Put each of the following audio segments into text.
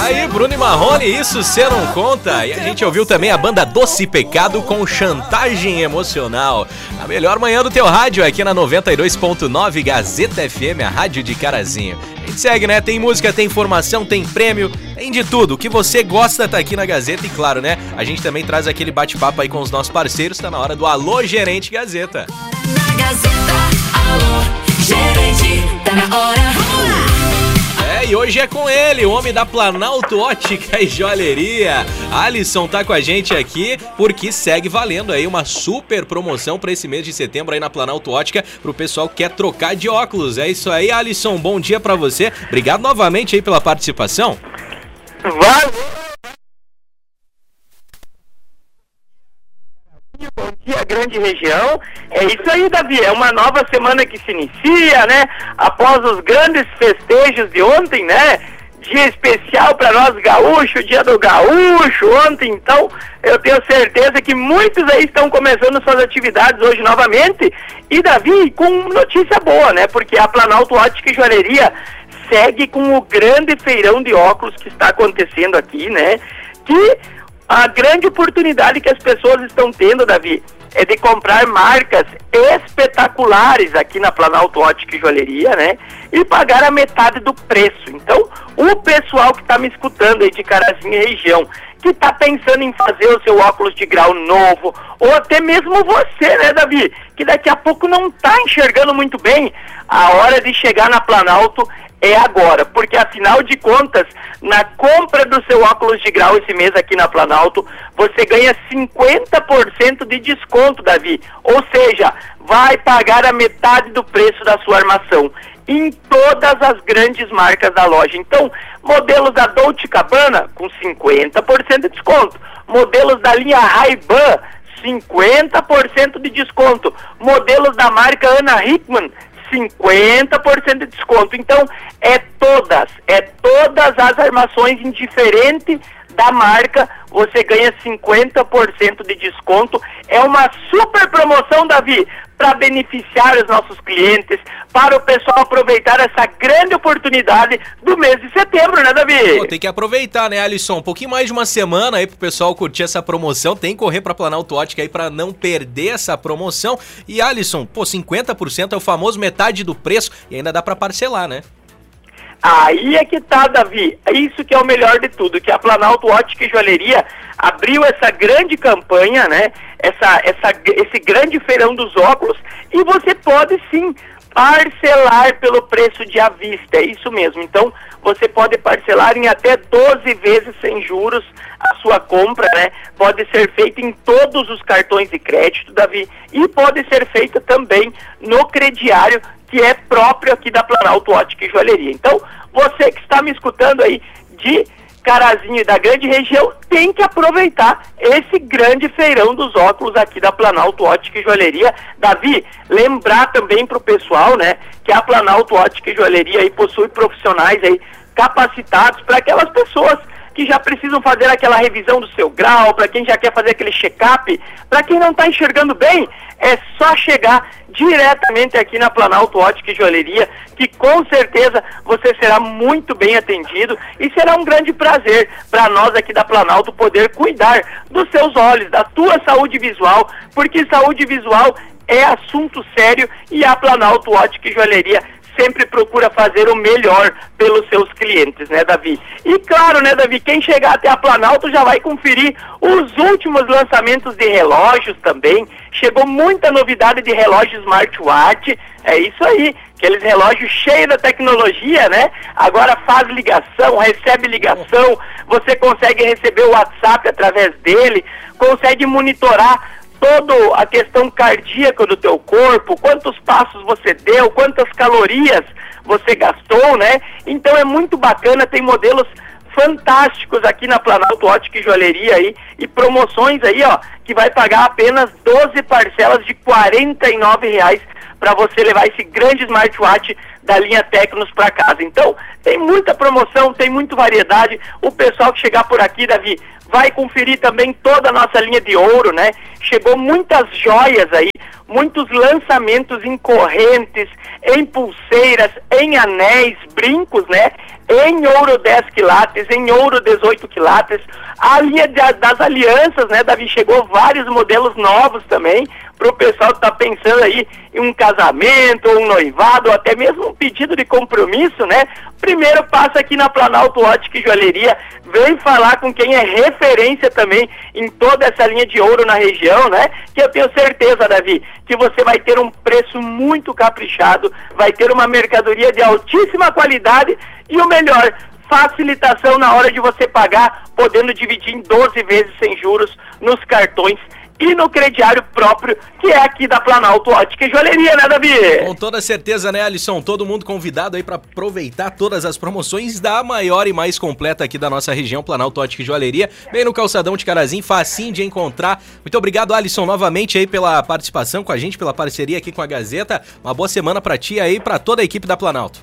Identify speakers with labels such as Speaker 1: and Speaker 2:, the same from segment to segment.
Speaker 1: Aí, Bruno e Marrone, isso cê não conta. E a gente ouviu também a banda Doce Pecado com Chantagem Emocional. A melhor manhã do teu rádio aqui na 92.9 Gazeta FM, a rádio de Carazinho. A gente segue, né? Tem música, tem informação, tem prêmio, tem de tudo. O que você gosta tá aqui na Gazeta e claro, né? A gente também traz aquele bate-papo aí com os nossos parceiros. Tá na hora do Alô Gerente Gazeta.
Speaker 2: Na Gazeta, alô, gerente, tá na hora, vamos lá!
Speaker 1: E hoje é com ele, o homem da Planalto Ótica e Joalheria. Alisson tá com a gente aqui porque segue valendo aí uma super promoção para esse mês de setembro aí na Planalto Ótica pro pessoal que quer trocar de óculos. É isso aí, Alisson, bom dia para você. Obrigado novamente aí pela participação.
Speaker 3: Valeu! Bom dia, grande região. É isso aí, Davi, é uma nova semana que se inicia, né? Após os grandes festejos de ontem, né? Dia especial para nós gaúchos, dia do gaúcho ontem, então eu tenho certeza que muitos aí estão começando suas atividades hoje novamente. E, Davi, com notícia boa, né? Porque a Planalto Ótica e Joalheria segue com o grande feirão de óculos que está acontecendo aqui, né? Que a grande oportunidade que as pessoas estão tendo, Davi, é de comprar marcas espetaculares aqui na Planalto Ótica e Joalheria, né? E pagar a metade do preço. Então, o pessoal que está me escutando aí de Carazinho e região, que está pensando em fazer o seu óculos de grau novo, ou até mesmo você, né, Davi? Que daqui a pouco não está enxergando muito bem, a hora de chegar na Planalto é agora, porque afinal de contas, na compra do seu óculos de grau esse mês aqui na Planalto, você ganha 50% de desconto, Davi. Ou seja, vai pagar a metade do preço da sua armação em todas as grandes marcas da loja. Então, modelos da Dolce & Gabbana com 50% de desconto, modelos da linha Ray-Ban 50% de desconto, modelos da marca Ana Hickman 50% de desconto. Então, é todas as armações, indiferente da marca, você ganha 50% de desconto. É uma super promoção, Davi, para beneficiar os nossos clientes, para o pessoal aproveitar essa grande oportunidade do mês de setembro, né, Davi?
Speaker 1: Pô, tem que aproveitar, né, Alisson? Um pouquinho mais de uma semana aí pro pessoal curtir essa promoção. Tem que correr pra Planalto Ótica aí pra não perder essa promoção. E, Alisson, pô, 50% é o famoso metade do preço e ainda dá pra parcelar, né?
Speaker 3: Aí é que tá, Davi, isso que é o melhor de tudo, que a Planalto Ótica e Joalheria abriu essa grande campanha, né, esse grande feirão dos óculos, e você pode sim parcelar pelo preço de à vista, é isso mesmo. Então, você pode parcelar em até 12 vezes sem juros a sua compra, né? Pode ser feita em todos os cartões de crédito, Davi, e pode ser feita também no crediário, que é próprio aqui da Planalto Ótica e Joalheria. Então, você que está me escutando aí de Carazinho e da grande região, tem que aproveitar esse grande feirão dos óculos aqui da Planalto Ótica e Joalheria. Davi, lembrar também para o pessoal, né, que a Planalto Ótica e Joalheria aí possui profissionais aí capacitados para aquelas pessoas que já precisam fazer aquela revisão do seu grau, para quem já quer fazer aquele check-up, para quem não está enxergando bem, é só chegar diretamente aqui na Planalto Ótica e Joalheria, que com certeza você será muito bem atendido e será um grande prazer para nós aqui da Planalto poder cuidar dos seus olhos, da tua saúde visual, porque saúde visual é assunto sério e a Planalto Ótica e Joalheria sempre procura fazer o melhor pelos seus clientes, né, Davi? E claro, né, Davi, quem chegar até a Planalto já vai conferir os últimos lançamentos de relógios também. Chegou muita novidade de relógio smartwatch, é isso aí, aqueles relógios cheios da tecnologia, né? Agora faz ligação, recebe ligação, você consegue receber o WhatsApp através dele, consegue monitorar toda a questão cardíaca do teu corpo, quantos passos você deu, quantas calorias você gastou, né? Então é muito bacana, tem modelos fantásticos aqui na Planalto Ótica e Joalheria aí, e promoções aí, ó, que vai pagar apenas 12 parcelas de R$ 49 para você levar esse grande smartwatch da linha Tecnos para casa. Então, tem muita promoção, tem muita variedade. O pessoal que chegar por aqui, Davi, vai conferir também toda a nossa linha de ouro, né? Chegou muitas joias aí, muitos lançamentos em correntes, em pulseiras, em anéis, brincos, né? Em ouro 10 quilates, em ouro 18 quilates. A linha das alianças, né, Davi? Chegou vários modelos novos também, para o pessoal que está pensando aí em um casamento, ou um noivado, ou até mesmo um pedido de compromisso, né? Primeiro passa aqui na Planalto Ótica e Joalheria, vem falar com quem é referência também em toda essa linha de ouro na região, né? Que eu tenho certeza, Davi, que você vai ter um preço muito caprichado, vai ter uma mercadoria de altíssima qualidade e o melhor, facilitação na hora de você pagar, podendo dividir em 12 vezes sem juros nos cartões e no crediário próprio, que é aqui da Planalto Ótica e Joalheria, né, Davi?
Speaker 1: Com toda certeza, né, Alisson? Todo mundo convidado aí para aproveitar todas as promoções da maior e mais completa aqui da nossa região, Planalto Ótica e Joalheria, bem no calçadão de Carazinho, facinho de encontrar. Muito obrigado, Alisson, novamente aí pela participação com a gente, pela parceria aqui com a Gazeta. Uma boa semana para ti aí e para toda a equipe da Planalto.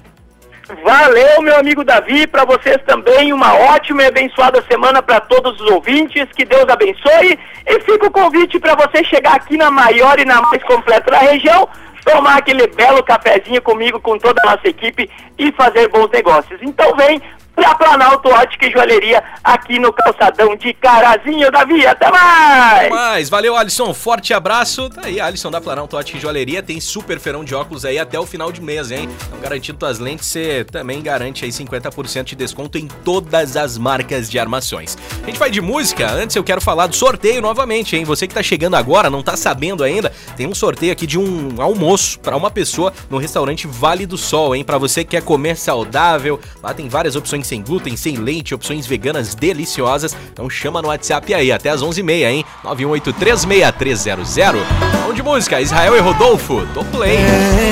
Speaker 3: Valeu, meu amigo Davi, para vocês também, uma ótima e abençoada semana para todos os ouvintes, que Deus abençoe, e fica o convite para você chegar aqui na maior e na mais completa da região, tomar aquele belo cafezinho comigo, com toda a nossa equipe e fazer bons negócios. Então vem pra Planalto Ótica e Joalheria, aqui no calçadão de Carazinho, Davi. Até mais!
Speaker 1: Até mais! Valeu, Alisson. Forte abraço. Tá aí, Alisson da Planalto Ótica e Joalheria. Tem super feirão de óculos aí até o final de mês, hein? Então, garantindo tuas lentes, você também garante aí 50% de desconto em todas as marcas de armações. A gente vai de música. Antes eu quero falar do sorteio novamente, hein? Você que tá chegando agora, não tá sabendo ainda, tem um sorteio aqui de um almoço para uma pessoa no restaurante Vale do Sol, hein? Para você que quer comer saudável, lá tem várias opções sem glúten, sem leite, opções veganas deliciosas. Então chama no WhatsApp aí, até às 11h30, hein? 918366300. Vamos de música, Israel e Rodolfo, do Play.